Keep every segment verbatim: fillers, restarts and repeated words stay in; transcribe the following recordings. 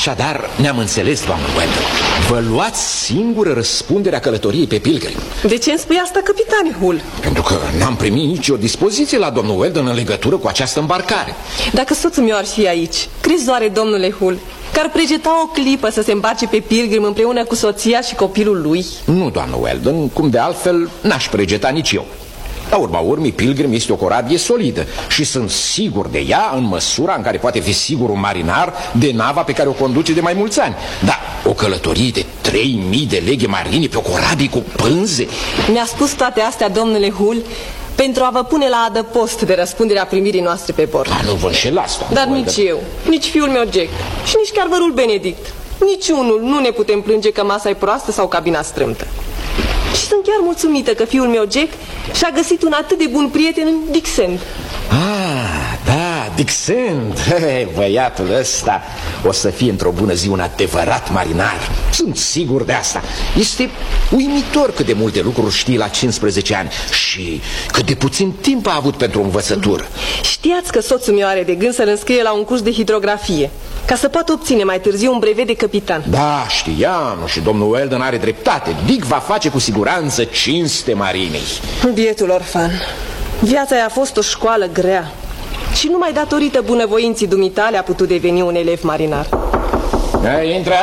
Așadar, ne-am înțeles, doamnă Weldon. Vă luați singură răspunderea călătoriei pe Pilgrim. De ce îmi spui asta, capitane Hull? Pentru că n-am primit nicio dispoziție la domnul Weldon în legătură cu această îmbarcare. Dacă soțul meu ar fi aici, crezi doare, domnule Hull, că ar pregeta o clipă să se îmbarce pe Pilgrim împreună cu soția și copilul lui? Nu, doamnă Weldon, cum de altfel n-aș pregeta nici eu. La urma urmei, Pilgrim este o corabie solidă și sunt sigur de ea în măsura în care poate fi sigur un marinar de nava pe care o conduce de mai mulți ani. Dar o călătorie de trei mii de leghe marine pe o corabie cu pânze... Mi-a spus toate astea, domnule Hull, pentru a vă pune la adăpost de răspunderea primirii noastre pe bord. Da, nu vă înșelați, doamnă. Dar nici eu, nici fiul meu Jack și nici chiar vărul Benedict, niciunul nu ne putem plânge că masa e proastă sau cabina strâmtă. Și sunt chiar mulțumită că fiul meu Jack și-a găsit un atât de bun prieten în Dick Sand. Ah, da, Dick Sand. Hey, băiatul ăsta o să fie într-o bună zi un adevărat marinar. Sunt sigur de asta. Este uimitor cât de multe lucruri știe la cincisprezece ani și cât de puțin timp a avut pentru învățătură. Știați că soțul meu are de gând să-l înscrie la un curs de hidrografie, ca să poată obține mai târziu un brevet de capitan. Da, știam, și domnul Weldon are dreptate. Dick va face cu siguranță cinste marinei. Bietul orfan, viața i-a fost o școală grea și numai datorită bunăvoinții dumitale a putut deveni un elev marinar. Hai, intră.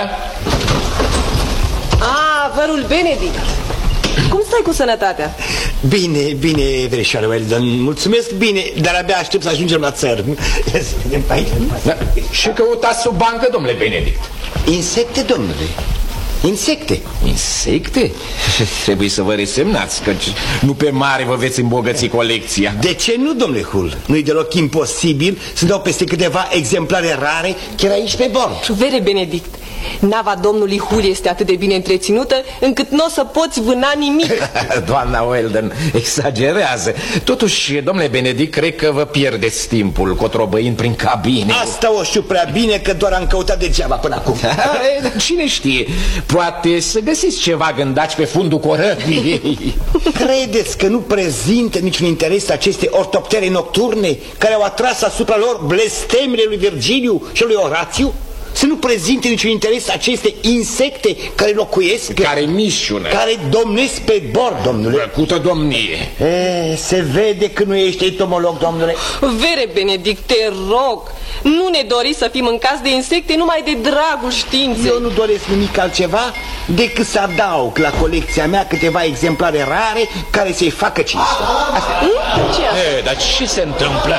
Ah, vărul Benedict, cum stai cu sănătatea? Bine, bine, verișoară Weldon, mulțumesc bine, dar abia aștept să ajungem la țărm. Da. Și căutați o bancă, domnule Benedict? Insecte, domnule, insecte. Insecte? Trebuie să vă resemnați, căci nu pe mare vă veți îmbogăți colecția. De ce nu, domnule Hull? Nu-i deloc imposibil să dau peste câteva exemplare rare chiar aici pe bord. Vere Benedict, nava domnului Hull este atât de bine întreținută încât nu o să poți vâna nimic. Doamna Weldon exagerează. Totuși, domnule Benedict, cred că vă pierdeți timpul cotrobăind prin cabine. Asta o știu prea bine, că doar am căutat degeaba până acum. Cine știe, poate să găsiți ceva gândaci pe fundul corăbiei. Credeți că nu prezintă niciun interes aceste ortoptere nocturne care au atras asupra lor blestemele lui Virgiliu și lui Orațiu? Să nu prezinte niciun interes aceste insecte care locuiesc, care mișună, care domnesc pe bord, domnule? Plăcută domnie. E, se vede că nu ești entomolog, domnule. Vere Benedict, te rog, nu ne dori să fim mâncați de insecte numai de dragul științei. Eu nu doresc nimic altceva decât să adaug la colecția mea câteva exemplare rare care să-i facă cinste. Asta. Ce asta? E, dar ce se întâmplă?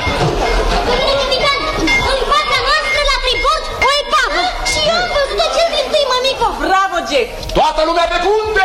Bravo, Jack! Toată lumea pe punte!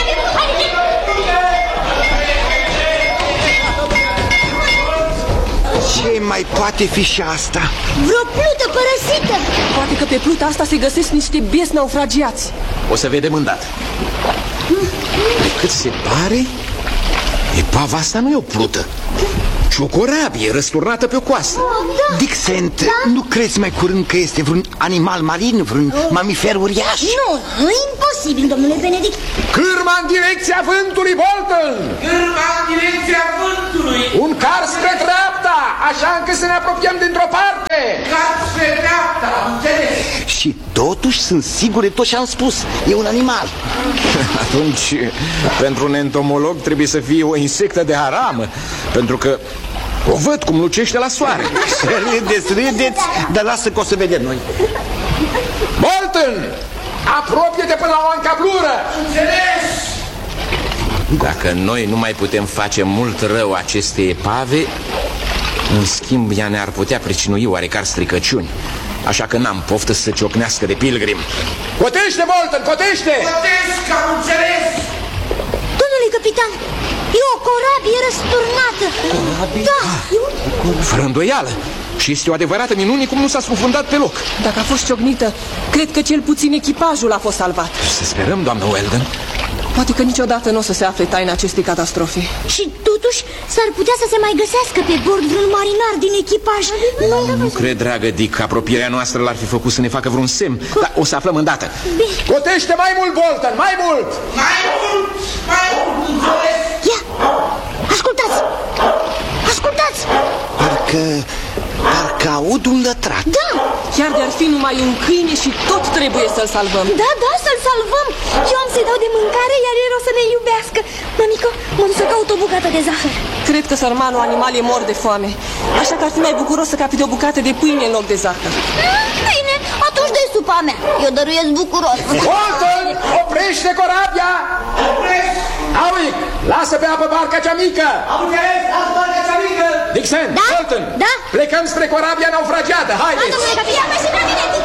Ce mai poate fi și asta? Vreo plută părăsită! Poate că pe pluta asta se găsesc niște biesi naufragiați. O să vedem îndată. De cât se pare, epava asta nu e o plută, ci o corabie răsturnată pe o coastă. Oh, da. Dick Sand, da? Nu crezi mai curând că este vreun animal marin, vreun oh. mamifer uriaș? Nu, nu e imposibil, domnule Benedict. Cârma în direcția vântului, Bolton! Cârma în direcția vântului! Un car spre dreapta, așa încât să ne apropiem dintr-o parte! Car spre dreapta, înțeles? Și totuși sunt sigur de tot ce am spus. E un animal. Atunci, pentru un entomolog trebuie să fie o insectă de haramă, pentru că o văd cum lucește la soare. Râdeți, râdeți, dar lasă că o să vedem noi. Bolton! Apropie-te până la o încablură! Înțeles! Dacă noi nu mai putem face mult rău aceste epave, în schimb ea ne-ar putea pricinui oarecare stricăciuni. Așa că n-am poftă să ciocnească de Pilgrim. Cotește, Bolton, cotește! Cotesc, am înțeles! Domnule capitan, e o corabie răsturnată. Corabie? Da, e un... Fără îndoială. Și este o adevărată minune cum nu s-a scufundat pe loc. Dacă a fost ciocnită, cred că cel puțin echipajul a fost salvat. Să sperăm, doamnă Weldon. Poate că niciodată nu o să se afle taina acestei catastrofe. Și totuși s-ar putea să se mai găsească pe bord vreun marinar din echipaj. Nu, nu cred, dragă Dick, apropierea noastră l-ar fi făcut să ne facă vreun semn. Co Dar o să aflăm îndată. Bine. Cotește mai mult, Bolton, mai mult! Mai mult! Mai mult, înțeles! Ia, ascultați! Ascultați! Parcă Parcă aud un lătrat. Da, Chiar de-ar fi numai un câine și tot trebuie să-l salvăm. da, da, să-l salvăm. Eu am să-i dau de mâncare, iar el o să ne iubească. Mămico, mă duc să caut o bucată de zahăr. Cred că sărmanul animal e mor de foame. Așa că ar fi mai bucuros să capi de o bucată de pâine în loc de zahăr. Bine, atunci dă-i supa mea. Eu dăruiesc bucuros. Walton, oprește corabia! Opresc! Auric, lasă pe apă barca cea mică! Am înțeles, lasă barca cea mică! Dixon, Da? Walton, Da? plecăm spre corabia naufragiată, haideți! Domnule capitan, mă și la mine.